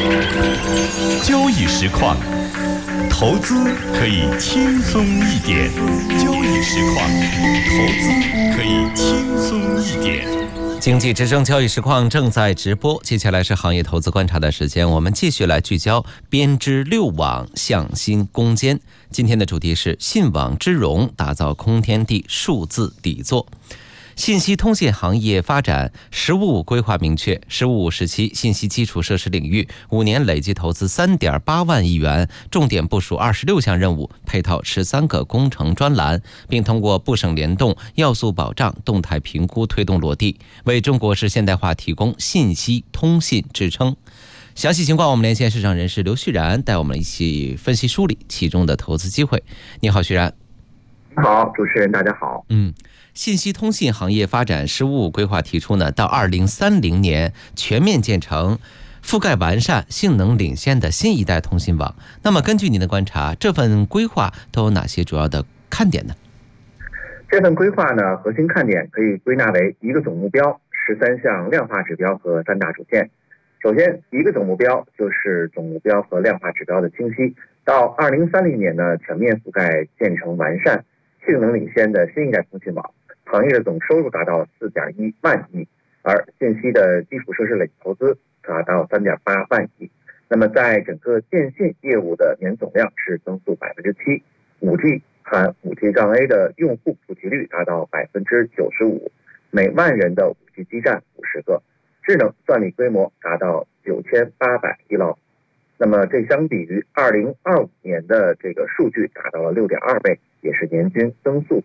交易实况，投资可以轻松一点。交易实况，投资可以轻松一点。经济之声交易实况正在直播，接下来是行业投资观察的时间，我们继续来聚焦编织六网向新攻坚。今天的主题是信网织绒，打造空天地数字底座。信息通信行业发展“十五五”规划明确，“十五五”时期信息基础设施领域5年累计投资3.8万亿元，重点部署26项任务，配套13个工程专栏，并通过部省联动、要素保障、动态评估推动落地，为中国式现代化提供信息通信支撑。详细情况，我们连线市场人士刘旭然，带我们一起分析梳理其中的投资机会。你好，旭然。 好，主持人大家好。 信息通信行业发展“十五五”规划提出呢，到2030年全面建成覆盖完善、性能领先的新一代通信网。那么根据您的观察，这份规划都有哪些主要的看点呢？ 这份规划呢，核心看点可以归纳为一个总目标、13项量化指标和3大主线。首先，一个总目标就是总目标和量化指标的清晰。到2030年呢，全面覆盖、建成完善、性能领先的新一代通信网。行业的总收入达到4.1万亿，而信息的基础设施累计投资达到3.8万亿。那么在整个电信业务的年总量是增速7%， 5G 含 5G-A 的用户普及率达到95%，每万人的 5G 基站50个，智能算力规模达到9800亿兆。那么这相比于2025年的这个数据达到了6.2倍，也是年均增速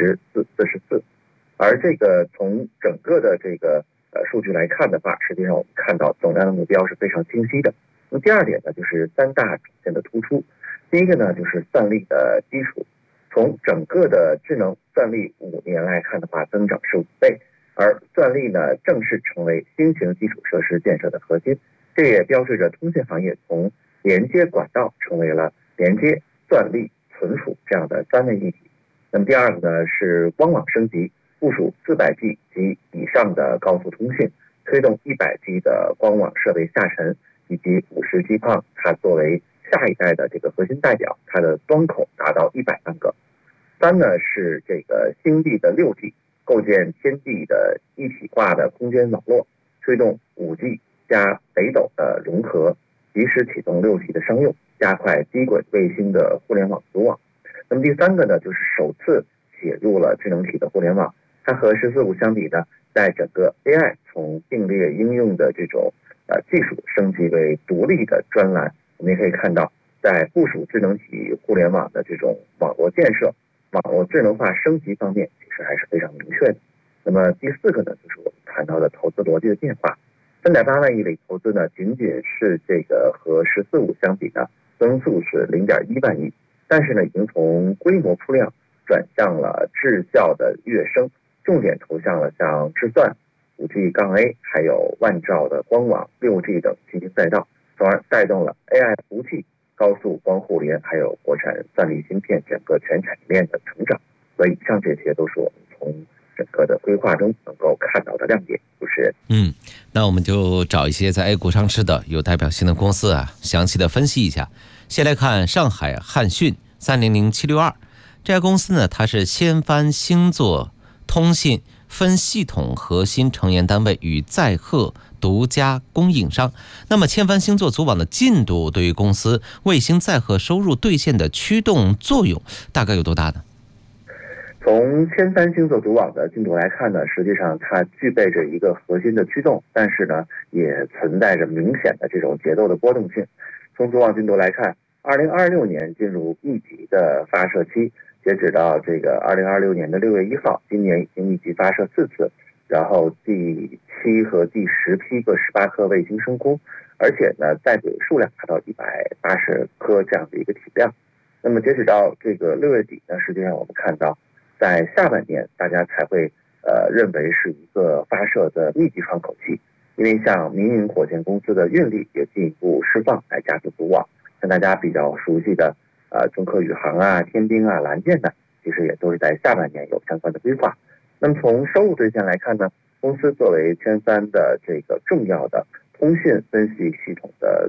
44%。而这个从整个的这个数据来看的话，实际上我们看到总量的目标是非常清晰的。那么第二点呢，就是3大主线的突出。第一个呢，就是算力的基础。从整个的智能算力5年来看的话，增长是5倍，而算力呢正式成为新型基础设施建设的核心。这也标志着通信行业从连接管道成为了连接、算力、存储这样的3位一体。那么第二个呢，是光网升级，部署400G 及以上的高速通信，推动100G 的光网设备下沉，以及50G PON， 它作为下一代的这个核心代表，它的端口达到100万个。3呢是这个星地的6G， 构建天地的一体化的空间网络，推动5G加北斗的融合，及时启动6G 的商用，加快低轨卫星的互联网组网。那么第3个呢，就是首次写入了智能体的互联网。它和14.5相比呢，在整个 AI 从并列应用的这种技术升级为独立的专栏。我们也可以看到，在部署智能体互联网的这种网络建设、网络智能化升级方面，其实还是非常明确的。那么第4个呢，就是我们谈到的投资逻辑的变化。3.8万亿累投资呢，仅仅是这个和14.5相比呢，增速是0.1万亿，但是呢，已经从规模铺量转向了质效的跃升。重点投向了像智算、5G-A， 还有万兆的光网、6G 等新兴赛道，从而带动了 AI 服务器、高速光互联，还有国产算力芯片整个全产业链的成长。所以以上这些都是我们从整个的规划中能够看到的亮点。主持人， 那我们就找一些在 A 股上市的有代表性的公司详细的分析一下。先来看上海汉讯300762这家公司呢，它是千帆星座通信分系统核心成员单位与载荷独家供应商。那么千帆星座组网的进度对于公司卫星载荷收入兑现的驱动作用大概有多大呢？ 从千帆星座组网的进度来看呢，实际上它具备着一个核心的驱动，但是呢也存在着明显的这种节奏的波动性。从组网进度来看，2026年进入1级的发射期，截止到这个2026年的6月1号，今年已经1级发射4次，然后第7和第10批各18颗卫星升空，而且呢在轨数量达到180颗这样的一个体量。那么截止到这个6月底呢，实际上我们看到在下半年大家才会认为是一个发射的密集窗口期，因为像民营火箭公司的运力也进一步释放来加速组网，像大家比较熟悉的中科宇航天兵蓝箭呢，其实也都是在下半年有相关的规划。那么从收入兑现来看呢，公司作为千帆的这个重要的通讯分析系统的总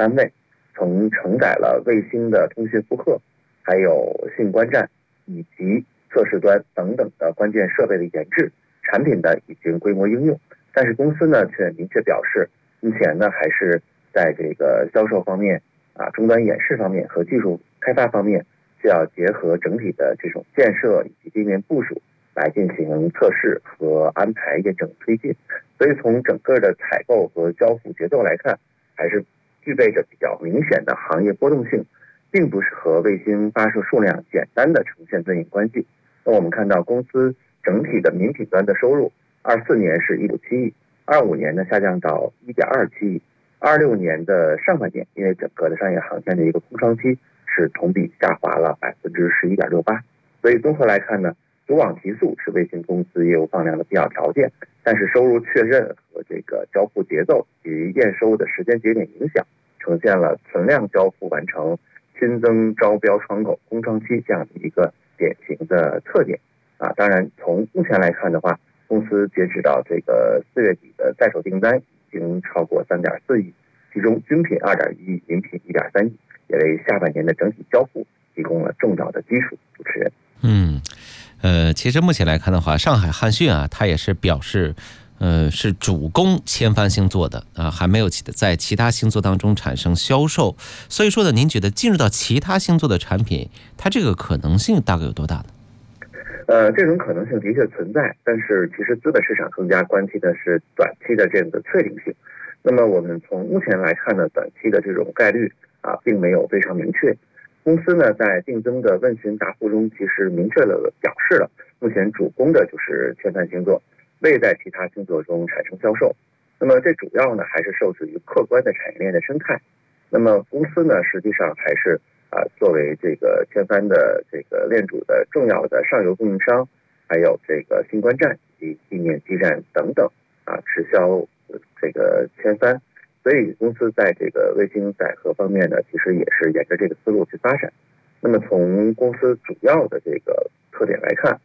3位，曾承载了卫星的通讯负荷，还有信观站以及测试端等等的关键设备的研制，产品呢已经规模应用。但是公司呢却明确表示，目前呢还是在这个销售方面终端演示方面和技术开发方面，需要结合整体的这种建设以及地面部署来进行测试和安排验证推进。所以从整个的采购和交付节奏来看，还是具备着比较明显的行业波动性，并不是和卫星发射数量简单的呈现对应关系。那我们看到公司整体的民品端的收入24年是1.7亿，25年呢下降到1.27亿，26年的上半年因为整个的商业航天的一个空窗期，是同比下滑了11.68%。所以综合来看呢，主网提速是卫星公司业务放量的必要条件，但是收入确认和这个交付节奏及验收的时间节点影响，呈现了存量交付完成新增招标窗口空窗期这样的一个典型的特点当然从目前来看的话，公司截止到这个4月底的在手订单已经超过3.4亿，其中军品2.1亿，民品1.3亿，也为下半年的整体交付提供了重要的基础。主持人， 其实目前来看的话，上海汉讯它也是表示，是主攻千帆星座的还没有在其他星座当中产生销售。所以说呢，您觉得进入到其他星座的产品，它这个可能性大概有多大呢？ 这种可能性的确存在，但是其实资本市场更加关心的是短期的这样的确定性。那么我们从目前来看呢，短期的这种概率并没有非常明确。公司呢在定增的问询答复中，其实明确了表示了目前主攻的就是千帆星座，未在其他星座中产生销售。那么这主要呢还是受制于客观的产业链的生态。那么公司呢实际上还是作为这个千帆的这个链主的重要的上游供应商，还有这个信观站以及地面基站等等直销这个千帆。所以公司在这个卫星载荷方面呢，其实也是沿着这个思路去发展。那么从公司主要的这个特点来看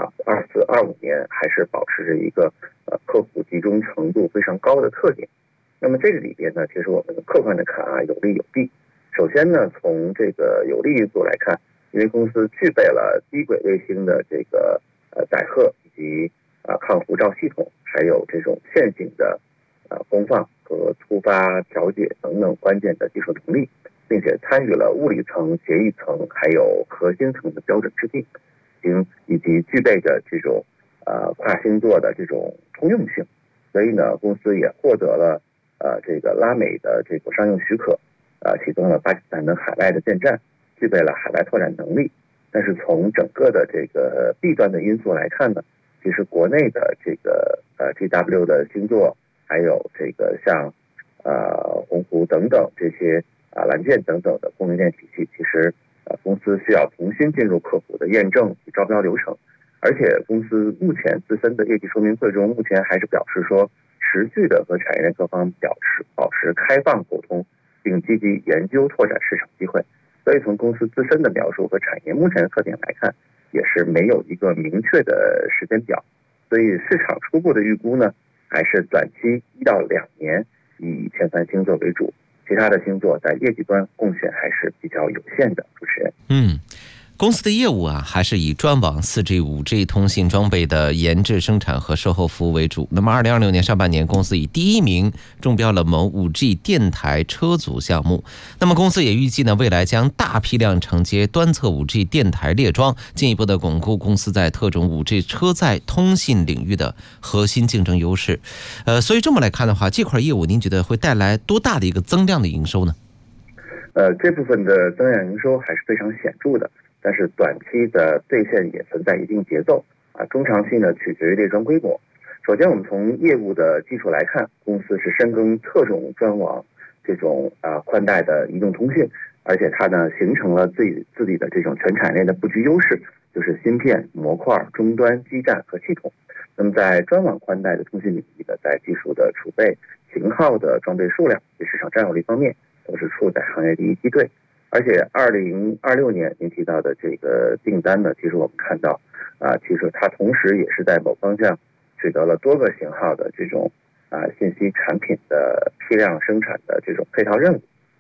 24、25年还是保持着一个客户集中程度非常高的特点。那么这个里边呢，其实我们客观的看有利有弊。首先呢，从这个有利因素来看，因为公司具备了低轨卫星的这个载荷以及抗辐照系统，还有这种线性的功放和突发调节等等关键的技术能力，并且参与了物理层、协议层还有核心层的标准制定，以及具备着这种跨星座的这种通用性。所以呢，公司也获得了这个拉美的这个商用许可，启动了巴基斯坦等海外的建站，具备了海外拓展能力。但是从整个的这个弊端的因素来看呢，其实国内的这个GW 的星座，还有这个像鸿鹄等等这些蓝箭等等的供应链体系，其实公司需要重新进入客户的验证及招标流程。而且公司目前自身的业绩说明会中，目前还是表示说持续的和产业链各方保持开放沟通，并积极研究拓展市场机会。所以从公司自身的描述和产业目前的特点来看，也是没有一个明确的时间表。所以市场初步的预估呢，还是短期1到2年以千帆星座为主，其他的星座在业绩端贡献还是比较有限的。主持人， 公司的业务还是以专网 4G、5G 通信装备的研制、生产和售后服务为主。那么2026年上半年，公司以第1名中标了某 5G 电台车组项目。那么公司也预计呢，未来将大批量承接端侧 5G 电台列装，进一步的巩固公司在特种 5G 车载通信领域的核心竞争优势。所以这么来看的话，这块业务您觉得会带来多大的一个增量的营收呢？ 这部分的增量营收还是非常显著的。但是短期的兑现也存在一定节奏中长期呢取决于列装规模。首先我们从业务的基础来看，公司是深耕特种专网这种宽带的移动通信，而且它呢形成了自己的这种全产业链的布局优势，就是芯片、模块、终端、基站和系统。那么在专网宽带的通信领域的，在技术的储备、型号的装备数量及市场占有率方面，都是处在行业第一梯队。而且2026年您提到的这个订单呢，其实我们看到其实它同时也是在某方向取得了多个型号的这种信息产品的批量生产的这种配套任务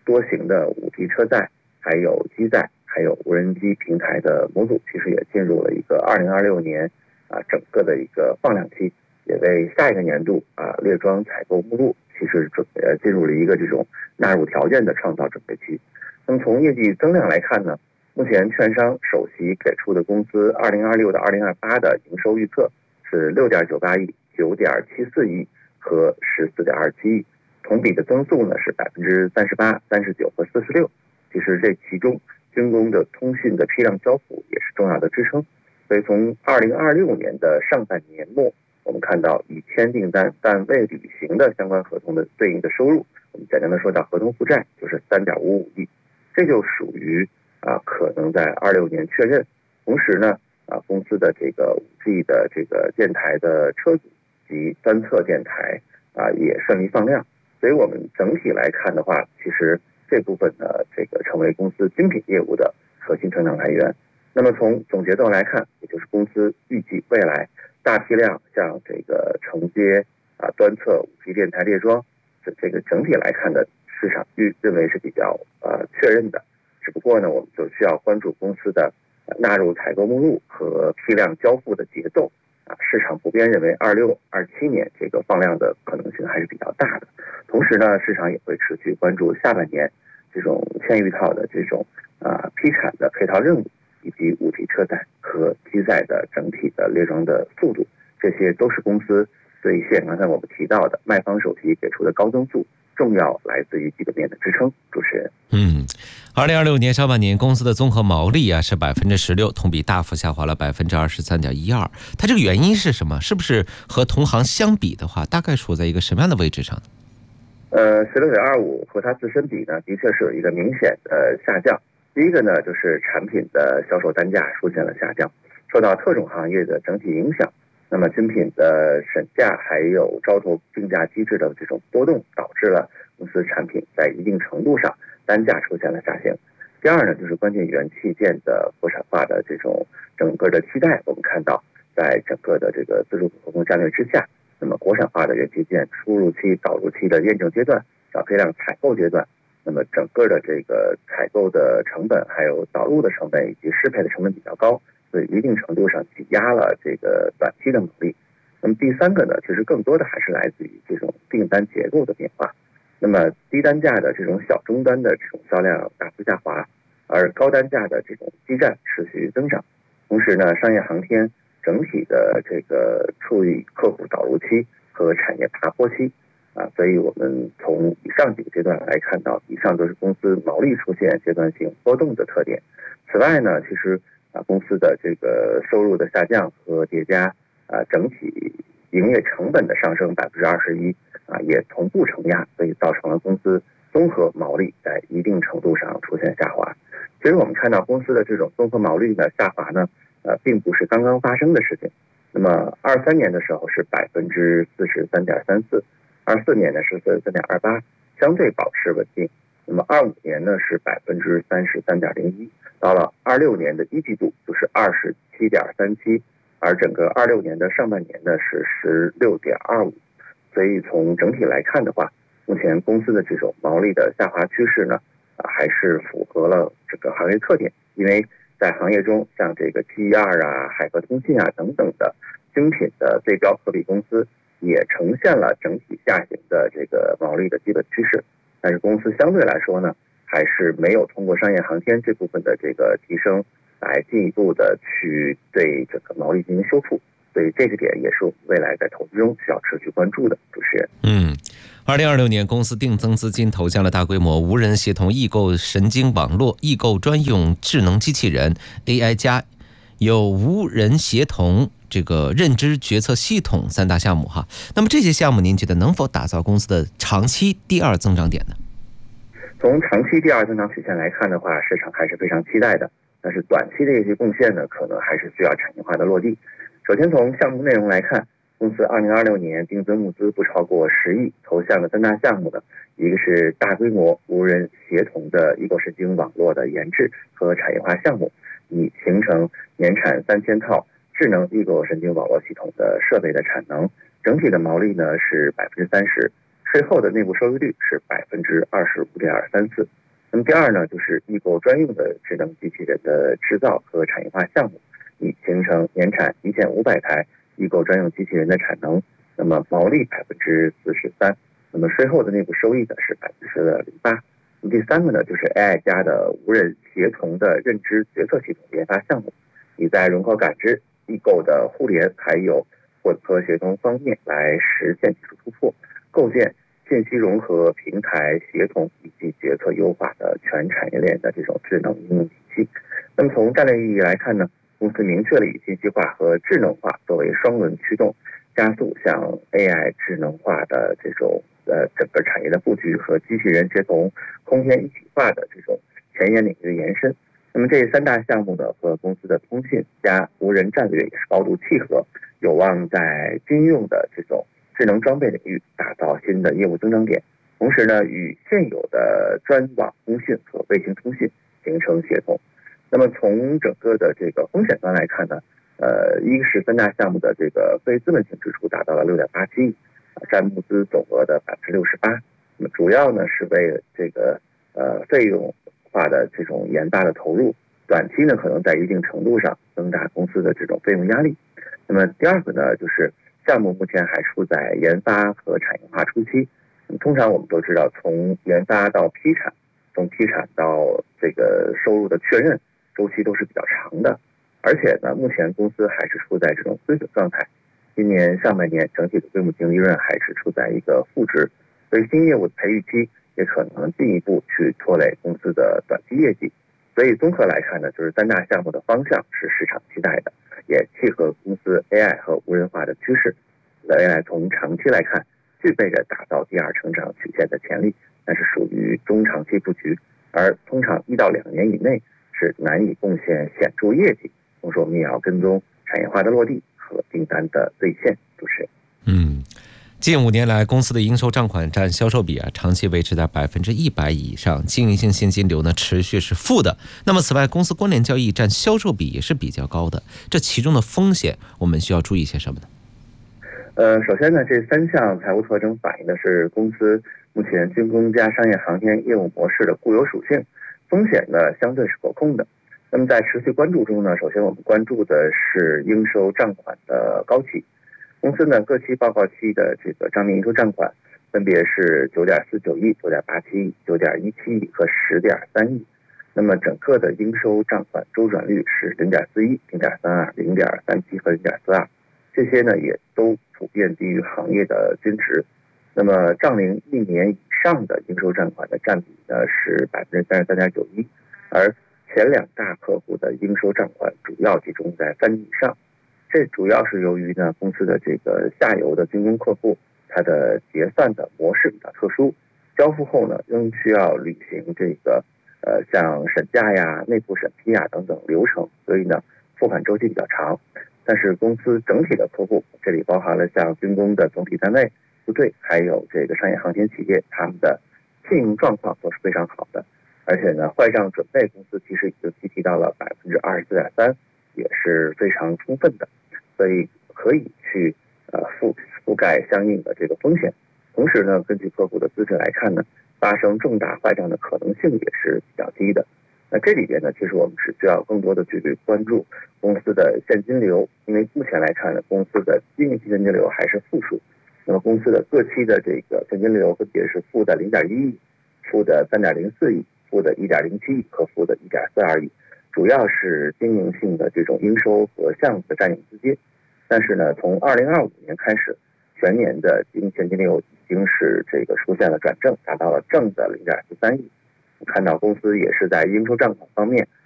多型的5G 车载，还有机载，还有无人机平台的模组，其实也进入了一个2026年整个的一个放量期，也为下一个年度列装采购目录其实进入了一个这种纳入条件的创造准备期。那么从业绩增量来看呢，目前券商首席给出的公司2026到2028的营收预测是6.98亿、9.74亿和14.27亿，同比的增速呢是38%、39%和46%。其实这其中军工的通信的批量交付也是重要的支撑。所以从2026年的上半年末，我们看到已签订单但未履行的相关合同的对应的收入，我们简单的说到合同负债就是3.55亿，这就属于可能在26年确认。同时呢，公司的这个5G 的这个电台的车组及单侧电台也顺利放量。所以我们整体来看的话，其实这部分呢，这个成为公司精品业务的核心成长来源。那么从总节奏来看，也就是公司预计未来大批量像这个承接端侧5G 电台列装，这个整体来看的市场认为是比较确认的。只不过呢，我们就需要关注公司的纳入采购目录和批量交付的节奏。市场普遍认为26、27年这个放量的可能性还是比较大的。同时呢，市场也会持续关注下半年这种嵌玉套的这种批产的配套任务，以及5G 车载和机载的整体的列装的速度，这些都是公司兑现刚才我们提到的卖方首席给出的高增速重要来自于基本面的支撑。主持人 ，2026年上半年公司的综合毛利是16%，同比大幅下滑了23.12%。它这个原因是什么？是不是和同行相比的话，大概处在一个什么样的位置上 ？16.25和它自身比呢，的确是有一个明显的下降。第一个呢，就是产品的销售单价出现了下降，受到特种行业的整体影响。那么精品的审价还有招投定价机制的这种波动，导致了公司产品在一定程度上单价出现了下行。第二呢，就是关键元器件的国产化的这种整个的期待，我们看到在整个的这个自主可控战略之下，那么国产化的元器件出入期、导入期的验证阶段、小批量采购阶段，那么整个的这个采购的成本、还有导入的成本以及适配的成本比较高，所以一定程度上挤压了这个短期的毛利。那么第三个呢，其实更多的还是来自于这种订单结构的变化。那么低单价的这种小终端的这种销量大幅下滑，而高单价的这种基站持续增长。同时呢，商业航天整体的这个处于客户导入期和产业爬坡期所以我们从以上几个阶段来看到，以上都是公司毛利出现阶段性波动的特点。此外呢，其实公司的这个收入的下降和叠加整体营业成本的上升21%也同步承压，所以造成了公司综合毛利在一定程度上出现下滑。其实我们看到公司的这种综合毛利的下滑呢，并不是刚刚发生的事情。那么23年的时候是43.34%， 24年呢是43.28%，相对保持稳定。那么25年呢是33.01%，到了26年的一季度就是27.37%，而整个26年的上半年呢是16.25%。所以从整体来看的话，目前公司的这种毛利的下滑趋势呢，还是符合了这个行业特点。因为在行业中，像这个 GR 海格通信等等的精品的对标可比公司，也呈现了整体下行的这个毛利的基本趋势。但是公司相对来说呢，还是没有通过商业航天这部分的这个提升，来进一步的去对这个毛利进行修复。所以这个点也是我们未来在投资中需要持续关注的。主持人 ，2026年公司定增资金投向了大规模无人协同异构神经网络、异构专用智能机器人 AI 加有无人协同这个认知决策系统3大项目哈。那么这些项目您觉得能否打造公司的长期第二增长点呢？ 从长期第二增长曲线来看的话，市场还是非常期待的。但是短期的一些贡献呢，可能还是需要产业化的落地。首先从项目内容来看，公司2026年定增募资不超过10亿，投向的3大项目呢，一个是大规模无人协同的异构神经网络的研制和产业化项目，以形成年产3000套智能异构神经网络系统的设备的产能，整体的毛利呢是30%， 税后的内部收益率是25.234%。那么第二呢，就是易购专用的智能机器人的制造和产业化项目，已形成年产1500台易购专用机器人的产能，那么毛利43%，那么税后的内部收益呢是10.08%。第三个呢，就是 AI 加的无人协同的认知决策系统研发项目，已在融合感知、易购的互联还有混合协同方面来实现技术突破，构建信息融合、平台协同以及决策优化的全产业链的这种智能应用体系。那么从战略意义来看呢，公司明确了以信息化和智能化作为双轮驱动，加速向 AI 智能化的这种整个产业的布局和机器人协同、空间一体化的这种前沿领域的延伸。那么这3大项目呢，和公司的通信加无人战略也是高度契合，有望在军用的这种智能装备领域打造新的业务增长点，同时呢，与现有的专网通信和卫星通信形成协同。那么从整个的这个风险端来看呢，一个是3大项目的这个非资本性支出达到了6.87亿，占募资总额的68%。那么主要呢是为这个费用化的这种研发的投入，短期呢可能在一定程度上增大公司的这种费用压力。那么第二个呢，就是项目目前还处在研发和产业化初期。通常我们都知道，从研发到批产，从批产到这个收入的确认，周期都是比较长的。而且呢，目前公司还是处在这种亏损状态，今年上半年整体的规模净利润还是处在一个负值，所以新业务的培育期也可能进一步去拖累公司的短期业绩。所以综合来看呢，就是3大项目的方向是市场期待的，也契合公司 AI 和无人化的趋势。AI 从长期来看，具备着打造第2成长曲线的潜力，但是属于中长期布局，而通常1到2年以内是难以贡献显著业绩。同时我们也要跟踪产业化的落地和订单的兑现。主持人， 近5年来，公司的应收账款占销售比长期维持在100%以上，经营性现金流呢持续是负的。那么此外，公司关联交易占销售比也是比较高的，这其中的风险我们需要注意些什么呢？ 首先呢，这3项财务特征反映的是公司目前军工加商业航天业务模式的固有属性，风险呢相对是可控的。那么在持续关注中呢，首先我们关注的是应收账款的高企。公司呢各期报告期的这个账面应收账款分别是9.49亿、9.87亿、9.17亿和10.3亿。那么整个的应收账款周转率是0.41、0.32、0.37和0.42，这些呢也都普遍低于行业的均值。那么账龄1年以上的应收账款的占比呢是33.91%，而前2大客户的应收账款主要集中在3亿以上。这主要是由于呢公司的这个下游的军工客户，它的结算的模式比较特殊，交付后呢仍需要履行这个像审价呀、内部审批呀等等流程，所以呢付款周期比较长。但是公司整体的客户，这里包含了像军工的总体单位、部队，还有这个商业航天企业，他们的信用状况都是非常好的。而且呢，坏账准备公司其实已经提到了24.3%，也是非常充分的，所以可以去覆盖相应的这个风险。同时呢，根据客户的资质来看呢，发生重大坏账的可能性也是比较低的。那这里边呢，其实我们是需要更多的去关注公司的现金流，因为目前来看呢，公司的经营期现金流还是负数。那么公司的各期的这个现金流分别是负的0.1亿、负的3.04亿、负的1.07亿和负的1.42亿，主要是经营性的这种应收和项目的占用资金。但是呢，从2025年开始，全年的经营现金流已经是这个出现了转正，达到了正的0.43亿。看到公司也是在应收账款方面